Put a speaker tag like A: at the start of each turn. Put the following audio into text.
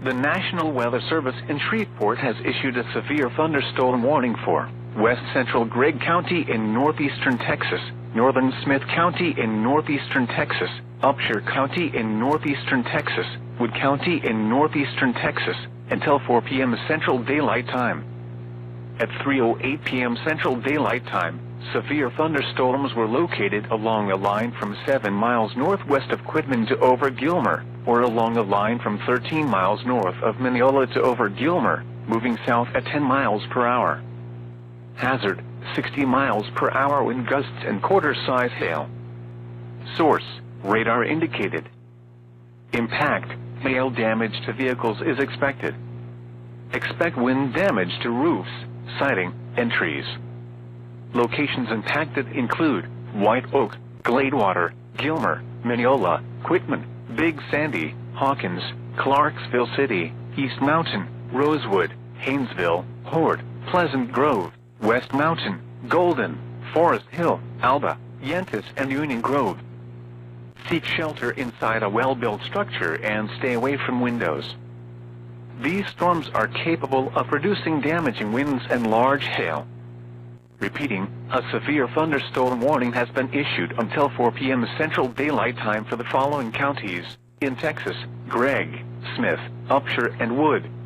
A: The National Weather Service in Shreveport has issued a severe thunderstorm warning for west central Gregg County in northeastern Texas, northern Smith County in northeastern Texas, Upshur County in northeastern Texas, Wood County in northeastern Texas, until 4 p.m. Central Daylight Time. At 3:08 p.m. Central Daylight Time, severe thunderstorms were located along a line from 7 miles northwest of Quitman to over Gilmer, or along a line from 13 miles north of Mineola to over Gilmer, moving south at 10 miles per hour. Hazard, 60 miles per hour wind gusts and quarter-size hail. Source, radar indicated. Impact, hail damage to vehicles is expected. Expect wind damage to roofs, siding, and trees. Locations impacted include White Oak, Gladewater, Gilmer, Mineola, Quitman, Big Sandy, Hawkins, Clarksville City, East Mountain, Rosewood, Haynesville, Horde, Pleasant Grove, West Mountain, Golden, Forest Hill, Alba, Yentis, and Union Grove. Seek shelter inside a well-built structure and stay away from windows. These storms are capable of producing damaging winds and large hail. Repeating, a severe thunderstorm warning has been issued until 4 p.m. Central Daylight Time for the following counties in Texas: Gregg, Smith, Upshur, and Wood.